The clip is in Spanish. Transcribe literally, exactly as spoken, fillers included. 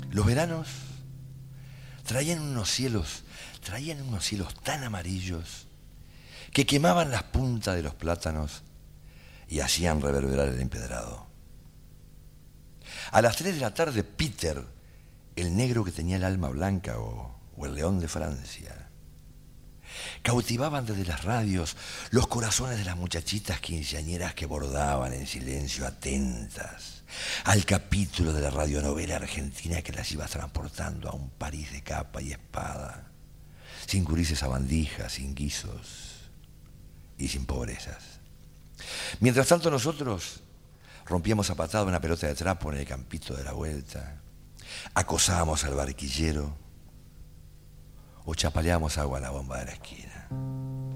Los veranos traían unos cielos, traían unos cielos tan amarillos que quemaban las puntas de los plátanos y hacían reverberar el empedrado. A las tres de la tarde, Peter, el negro que tenía el alma blanca o, o el león de Francia, cautivaban desde las radios los corazones de las muchachitas quinceañeras que bordaban en silencio atentas al capítulo de la radionovela argentina que las iba transportando a un París de capa y espada, sin gurises sabandijas, sin guisos y sin pobrezas. Mientras tanto nosotros rompíamos a patada una pelota de trapo en el campito de la vuelta, acosábamos al barquillero o chapaleábamos agua a la bomba de la esquina.